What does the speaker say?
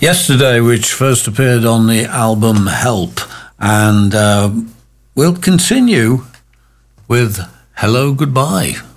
Yesterday, which first appeared on the album Help, and we'll continue with Hello Goodbye.